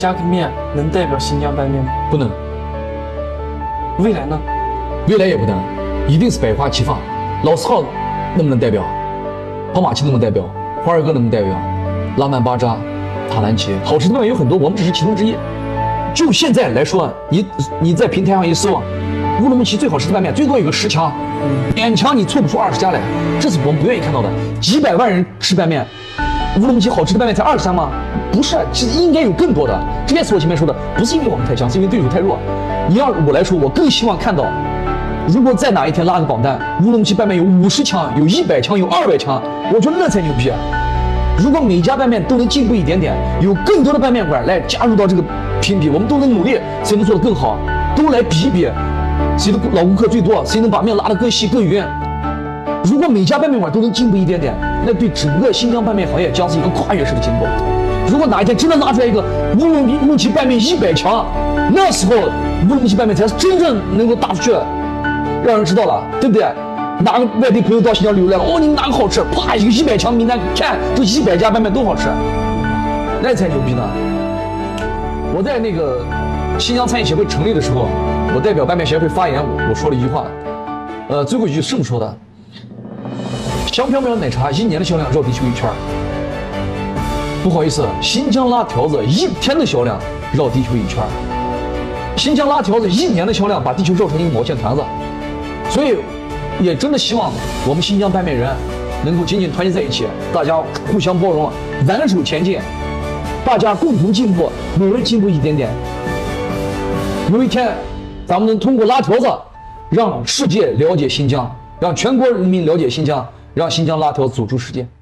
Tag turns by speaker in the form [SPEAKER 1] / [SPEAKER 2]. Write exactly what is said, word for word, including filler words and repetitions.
[SPEAKER 1] 加个面能代表新疆拌面吗？
[SPEAKER 2] 不能，
[SPEAKER 1] 未来呢？
[SPEAKER 2] 未来也不能，一定是百花齐放。老字号能不能代表？跑马旗能不能代表？花儿哥能不能代表？拉曼巴扎、塔兰奇，好吃的拌面有很多，我们只是其中之一。就现在来说，你你在平台上一搜，乌鲁木齐最好吃的拌面最多有个十强，勉强你凑不出二十家来，这是我们不愿意看到的。几百万人吃拌面，乌鲁木齐好吃的拌面才二十家吗？不是，其实应该有更多的。这也是我前面说的，不是因为我们太强，是因为对手太弱。你要我来说，我更希望看到，如果在哪一天拉个榜单，乌鲁木齐拌面有五十强、有一百强、有二百强，我觉得那才牛逼啊！如果每家拌面都能进步一点点，有更多的拌面馆来加入到这个评比，我们都能努力，谁能做得更好，都来比一比，谁的老顾客最多，谁能把面拉得更细更匀。如果每家拌面馆都能进步一点点，那对整个新疆拌面行业将是一个跨越式的进步。如果哪一天真的拉出来一个乌鲁木齐拌面一百强，那时候乌鲁木齐拌面才是真正能够打出去，让人知道了，对不对？哪个外地朋友到新疆旅游来了，哦，你们哪个好吃？啪，一个一百强名单，看这一百家拌面都好吃，那才牛逼呢。我在那个新疆餐饮协会成立的时候，我代表拌面协会发言，我我说了一句话，呃，最后一句是这么说的：香飘飘奶茶一年的销量绕地球一圈。不好意思，新疆拉条子一天的销量绕地球一圈，新疆拉条子一年的销量把地球绕成一个毛线团子。所以，也真的希望我们新疆拌面人能够紧紧团结在一起，大家互相包容，挽手前进，大家共同进步，每人进步一点点。有一天，咱们能通过拉条子，让世界了解新疆，让全国人民了解新疆，让新疆拉条子走出世界。